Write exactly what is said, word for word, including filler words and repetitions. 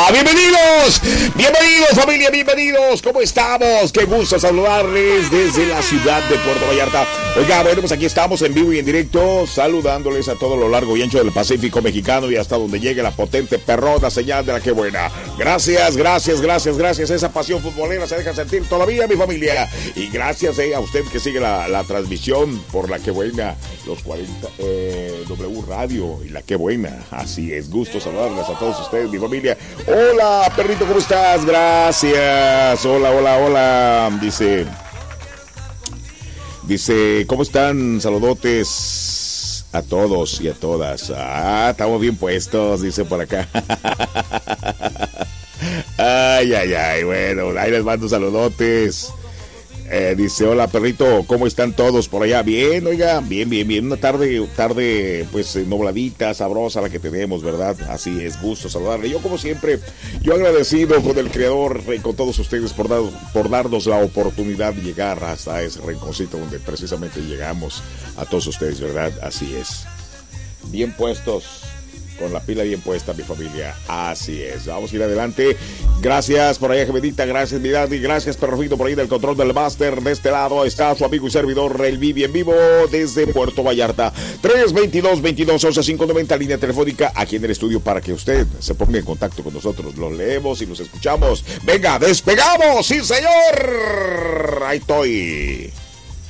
Bienvenidos, bienvenidos familia, bienvenidos. ¿Cómo estamos? Qué gusto saludarles desde la ciudad de Puerto Vallarta. Oiga, bueno, pues aquí estamos en vivo y en directo, saludándoles a todo lo largo y ancho del Pacífico mexicano y hasta donde llegue la potente perrona señal de la que buena. Gracias, gracias, gracias, gracias. Esa pasión futbolera se deja sentir todavía, mi familia. Y gracias eh, a usted que sigue la, la transmisión por la que buena, los cuarenta eh, W Radio y la que buena. Así es, gusto saludarles a todos ustedes, mi familia. Hola, perrito, ¿cómo estás? Gracias. Hola, hola, hola. Dice, dice, ¿cómo están? Saludotes a todos y a todas. Ah, estamos bien puestos, dice por acá. Ay, ay, ay, bueno, ahí les mando saludotes. Eh, dice, hola perrito, ¿cómo están todos por allá? Bien, oiga, bien, bien, bien. Una tarde, tarde, pues, nubladita, sabrosa la que tenemos, ¿verdad? Así es, gusto saludarle. Yo, como siempre, yo agradecido con el Creador y con todos ustedes por, dar, por darnos la oportunidad de llegar hasta ese rinconcito donde precisamente llegamos a todos ustedes, ¿verdad? Así es. Bien puestos. Con la pila bien puesta, mi familia. Así es. Vamos a ir adelante. Gracias por allá, Gemedita. Gracias, mi daddy. Gracias, Perrofito, por ahí del control del máster. De este lado está su amigo y servidor, el Vivi, en vivo desde Puerto Vallarta. tres veintidós, veintidós, once, quinientos noventa, línea telefónica aquí en el estudio para que usted se ponga en contacto con nosotros. Los leemos y los escuchamos. Venga, despegamos. Sí, señor. Ahí estoy.